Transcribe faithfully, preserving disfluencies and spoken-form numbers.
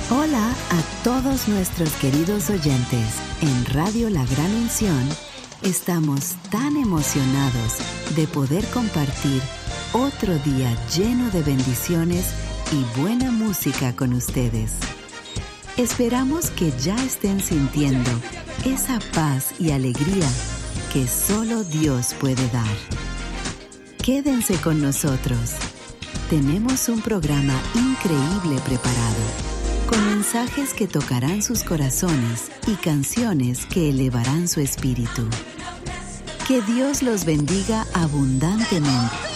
Hola a todos nuestros queridos oyentes. En Radio La Gran Unción estamos tan emocionados de poder compartir otro día lleno de bendiciones y buena música con ustedes. Esperamos que ya estén sintiendo esa paz y alegría que solo Dios puede dar. Quédense con nosotros. Tenemos un programa increíble preparado, con mensajes que tocarán sus corazones y canciones que elevarán su espíritu. Que Dios los bendiga abundantemente.